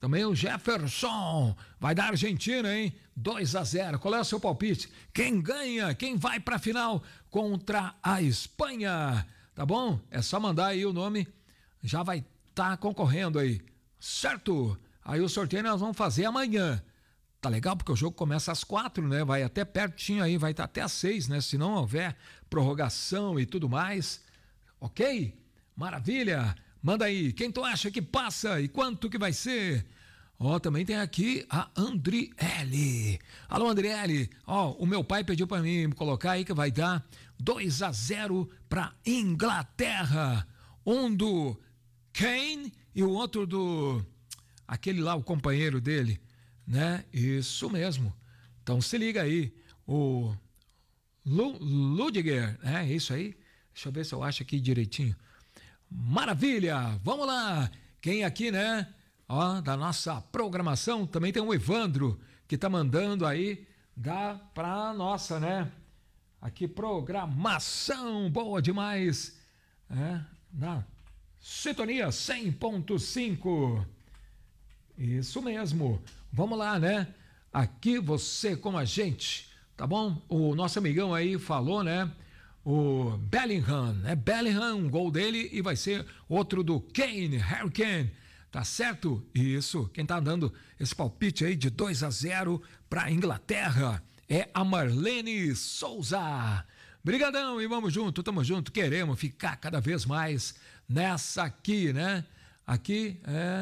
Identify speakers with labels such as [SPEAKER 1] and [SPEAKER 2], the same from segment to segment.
[SPEAKER 1] Também o Jefferson vai dar Argentina, hein? 2-0. Qual é o seu palpite? Quem ganha? Quem vai pra final contra a Espanha? Tá bom? É só mandar aí o nome, já vai estar concorrendo aí, certo? Aí o sorteio nós vamos fazer amanhã. Tá legal? Porque o jogo começa às 4, né? Vai até pertinho aí, vai estar até às 6, né? Se não houver prorrogação e tudo mais. Ok? Maravilha! Manda aí, quem tu acha que passa e quanto que vai ser? Ó, também tem aqui a Andriele. Alô, Andriele. Ó, o meu pai pediu para mim colocar aí que vai dar 2-0 para Inglaterra. Um do Kane e o outro do aquele lá, o companheiro dele, né? Isso mesmo. Então se liga aí, o Ludiger, é isso aí. Deixa eu ver se eu acho aqui direitinho. Maravilha, vamos lá. Quem aqui, né? Ó, da nossa programação, também tem o Evandro, que tá mandando aí, dá pra nossa, né? Aqui, programação boa demais. Na sintonia 100.5. Isso mesmo. Vamos lá, né? Aqui você com a gente, tá bom? O nosso amigão aí falou, né? O Bellingham, né? Bellingham, um gol dele e vai ser outro do Kane, Harry Kane, tá certo? Isso, quem tá dando esse palpite aí de 2-0 pra Inglaterra é a Marlene Souza. Brigadão e vamos junto, tamo junto, queremos ficar cada vez mais nessa aqui, né? Aqui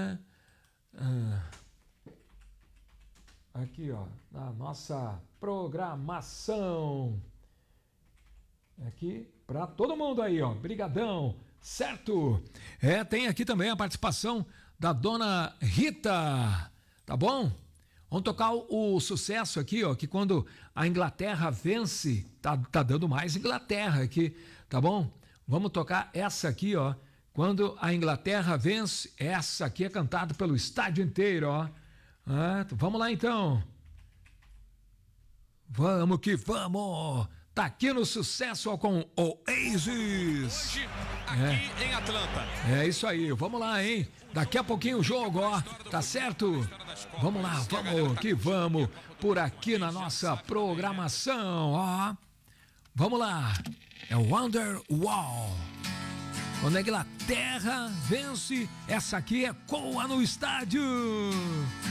[SPEAKER 1] aqui, ó, na nossa programação. Aqui para todo mundo aí, ó. Brigadão, certo? Tem aqui também a participação da dona Rita, tá bom? Vamos tocar o sucesso aqui, ó, que quando a Inglaterra vence, tá dando mais Inglaterra aqui, tá bom? Vamos tocar essa aqui, ó. Quando a Inglaterra vence, essa aqui é cantada pelo estádio inteiro, ó. Vamos lá então. Vamos que vamos! Tá aqui no sucesso ó, com Oasis.
[SPEAKER 2] Hoje, aqui em Atlanta.
[SPEAKER 1] É isso aí, vamos lá, hein? Daqui a pouquinho o jogo, ó. Tá certo? Vamos lá, vamos que vamos. Por aqui na nossa programação, ó. Vamos lá. É o Wonderwall. Quando a Inglaterra vence, essa aqui é Coa no estádio.